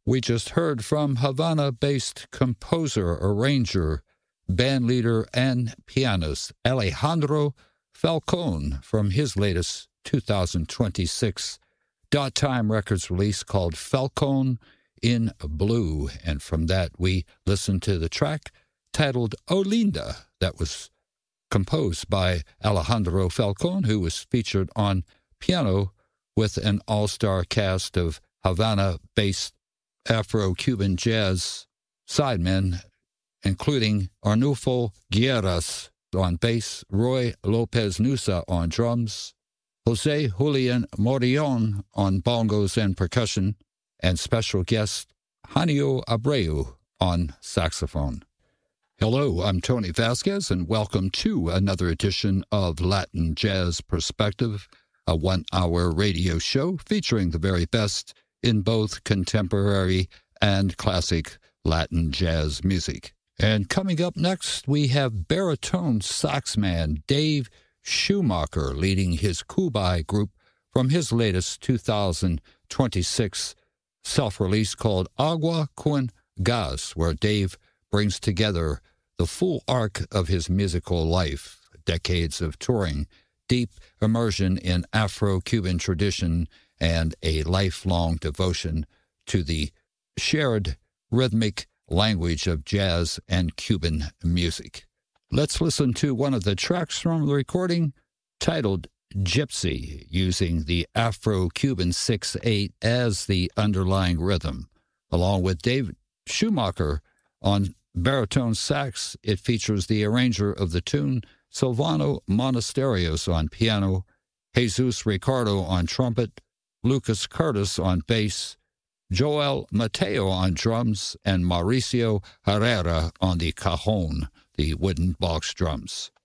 We just heard from Havana-based composer, arranger, bandleader, and pianist Alejandro Falcón from his latest 2026 Dot Time Records release called Falcón in Blue. And from that, we listened to the track titled Olinda that was composed by Alejandro Falcón, who was featured on piano with an all-star cast of Havana-based Afro-Cuban jazz sidemen, including Arnulfo Guerras on bass, Roy Lopez Nusa on drums, Jose Julian Morillon on bongos and percussion, and special guest Janio Abreu on saxophone. Hello, I'm Tony Vasquez, and welcome to another edition of Latin Jazz Perspective, a one-hour radio show featuring the very best in both contemporary and classic Latin jazz music. And coming up next, we have baritone saxman Dave Schumacher leading his Kubai group from his latest 2026 self-release called Agua con Gas, where Dave brings together the full arc of his musical life, decades of touring, deep immersion in Afro-Cuban tradition, and a lifelong devotion to the shared rhythmic language of jazz and Cuban music. Let's listen to one of the tracks from the recording titled Gypsy, using the Afro-Cuban 6/8 as the underlying rhythm. Along with Dave Schumacher on baritone sax, it features the arranger of the tune, Silvano Monasterios on piano, Jesus Ricardo on trumpet, Lucas Curtis on bass, Joel Mateo on drums, and Mauricio Herrera on the cajon, the wooden box drums.